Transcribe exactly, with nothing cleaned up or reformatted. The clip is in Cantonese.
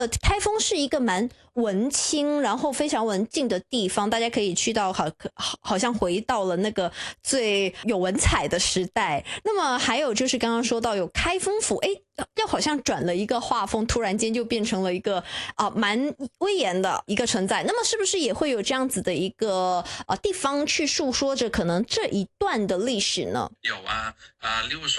呃，开封是一个蛮文青，然后非常文静的地方，大家可以去到好，好，好像回到了那个最有文采的时代。那么还有就是刚刚说到有开封府，哎，又好像转了一个画风，突然间就变成了一个啊、呃、蛮威严的一个存在。那么是不是也会有这样子的一个呃地方去诉说着可能这一段的历史呢？ 有啊，啊、例如说。